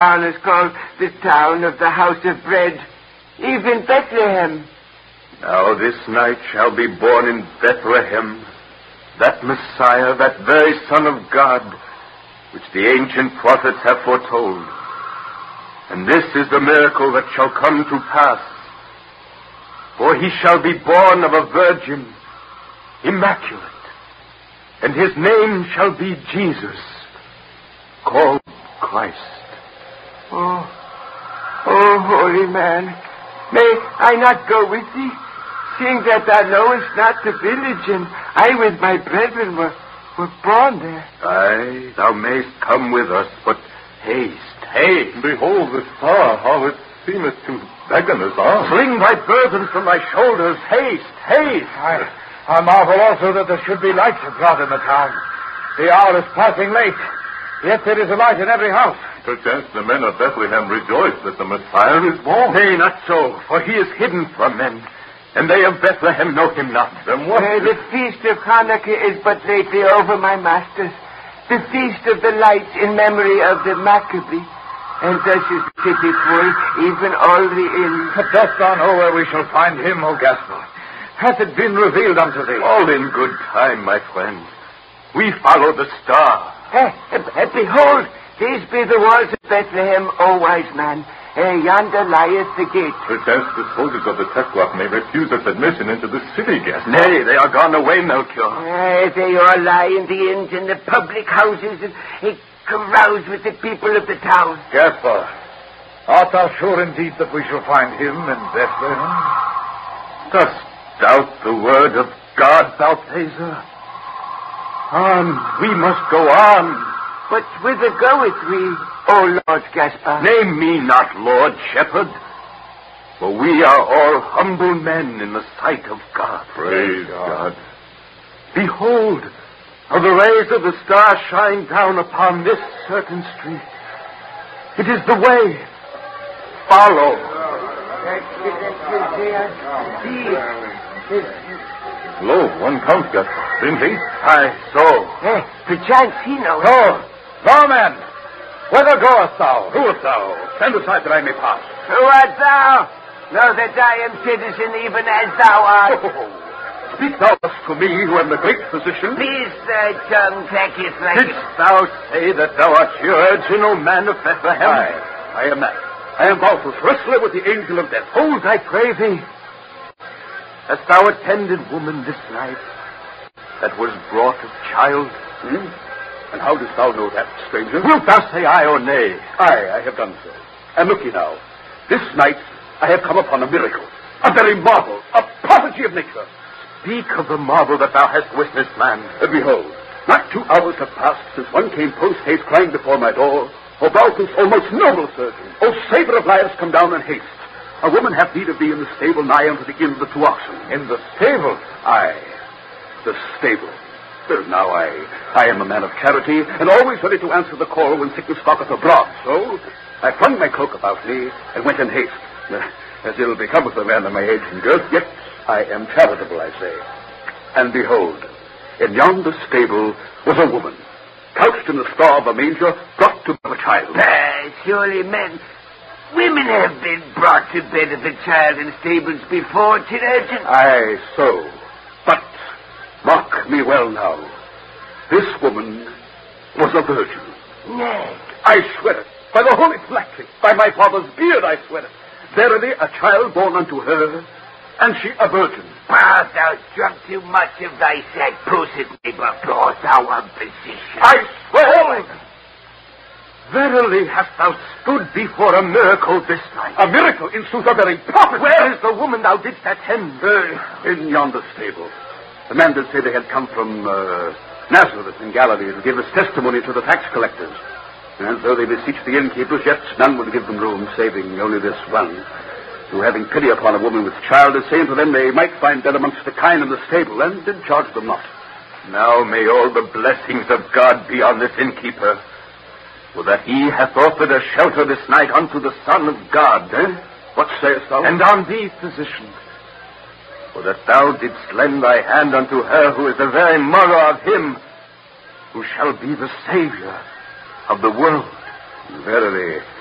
town is called the town of the house of bread, even Bethlehem. Now this night shall be born in Bethlehem that Messiah, that very Son of God, which the ancient prophets have foretold. And this is the miracle that shall come to pass. For he shall be born of a virgin, immaculate, and his name shall be Jesus, called Christ. Oh, holy man, may I not go with thee, seeing that thou knowest not the village, and I with my brethren were born there? Aye, thou mayst come with us, but haste. Behold the star, how it seemeth to beckon us on. Fling thy burden from thy shoulders. Haste. I marvel also that there should be lights abroad in the town. The hour is passing late, yet there is a light in every house. Perchance the men of Bethlehem rejoice that the Messiah is born. Nay, not so, for he is hidden from men, and they of Bethlehem know him not. Then what? The feast of Hanukkah is but lately over, my masters. The feast of the lights in memory of the Maccabee. And thus is the city full, even all the inns. Dost thou know where we shall find him, O Gaspar? Hath it been revealed unto thee? All in good time, my friend. We follow the star. Behold, these be the walls of Bethlehem, O wise man. Yonder lieth the gate. Perchance the soldiers of the Tetzloff may refuse us admission into the city, Gaspar. Nay, they are gone away, Melchior. They all lie in the inns and the public houses and carouse with the people of the town. Gaspar, art thou sure indeed that we shall find him in Bethlehem? Dost doubt the word of God, Balthazar? On, we must go on. But whither goeth we, O Lord Gaspar? Name me not Lord Shepherd, for we are all humble men in the sight of God. Praise God. Behold, how the rays of the star shine down upon this certain street. It is the way. Follow. Lo, one comes, Gaspar. Isn't he? Aye, so. Perchance he knows. No, man. Whither goest thou? Who art thou? Stand aside that I may pass. Who art thou? Know that I am citizen even as thou art. Speak thou thus to me, who am the great physician. Peace thy tongue clacketh like Didst thou say that thou art surgeon, O man of Bethlehem? I am that. I am Balthus, wrestler with the angel of death. Hold, I pray thee. Hast thou attended woman this night that was brought of child? And how dost thou know that, stranger? Wilt thou say aye or nay? Aye, I have done so. And look ye now. This night I have come upon a miracle. A very marvel. A prodigy of nature. Speak of the marvel that thou hast witnessed, man. Behold, not 2 hours have passed since one came post-haste crying before my door, O Balthus, O most noble surgeon, O savior of lives, come down in haste. A woman hath need of thee in the stable nigh unto the inn of the 2 oxen. In the stable? Aye, the stable. Now I am a man of charity, and always ready to answer the call when sickness stalketh abroad. So I flung my cloak about me and went in haste. As it'll become with a man of my age and girth, yet I am charitable, I say. And behold, in yonder stable was a woman, couched in the straw of a manger, brought to a child. Surely women have been brought to bed of a child in stables before, Chirurgeon. Aye, so. But mark me well now. This woman was a virgin. Nay. I swear it. By the holy flattery, by my father's beard, I swear it. Verily, a child born unto her, and she a virgin. Thou drunk too much of thy sack posset, neighbor, for thou a physician. I swear. Verily hast thou stood before a miracle this night. A miracle, in sooth, a very prophet. Where is the woman thou didst attend? In yonder stable. The man did say they had come from Nazareth in Galilee to give us testimony to the tax collectors. And though they beseeched the innkeepers, yet none would give them room, saving only this one, who, having pity upon a woman with child, is saying to them they might find bed amongst the kine in the stable, and did charge them not. Now may all the blessings of God be on this innkeeper, for that he hath offered a shelter this night unto the Son of God. What sayest thou? And on thee, physician, for that thou didst lend thy hand unto her who is the very mother of him who shall be the Savior of the world. Verily,